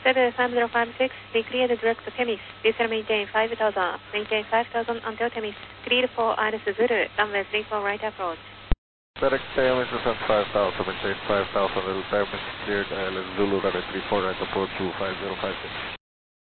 5056, be cleared direct to Temis. Diesel maintain 5000, maintain 5000 until Temis. Cleared for Iris Zulu, runway 34 right approach. Direct Temis descent 5000, maintain 5000, little Temis cleared, Zulu runway 34 right approach 25056.